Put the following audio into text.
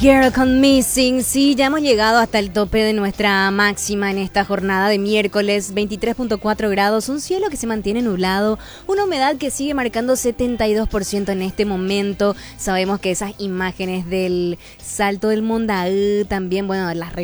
Girl con Missing, sí, ya hemos llegado hasta el tope de nuestra máxima en esta jornada de miércoles, 23.4 grados, un cielo que se mantiene nublado, una humedad que sigue marcando 72% en este momento. Sabemos que esas imágenes del Salto del Mondaú, también, bueno, las